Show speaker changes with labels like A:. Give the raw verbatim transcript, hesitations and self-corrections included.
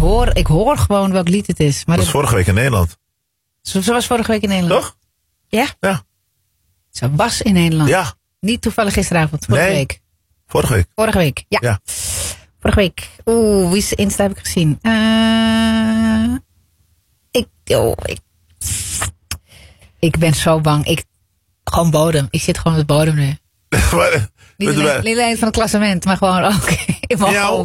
A: hoor, ik hoor gewoon welk lied het is. Maar
B: dat was
A: dit,
B: vorige week in Nederland.
A: Zo, zo was vorige week in Nederland.
B: Toch?
A: Ja?
B: Ja.
A: Ze was in Nederland.
B: Ja.
A: Niet toevallig gisteravond, vorige
B: Nee.
A: week.
B: Vorige week.
A: Vorige week, ja.
B: Ja.
A: Vorige week. Oeh, wie is Insta heb ik gezien? Uh, ik, oh, ik, ik ben zo bang. Ik, gewoon bodem. Ik zit gewoon op de bodem nu.
B: Maar,
A: Niet alleen, niet alleen van het klassement, maar gewoon ook in mijn
B: Ja,
A: hoofd.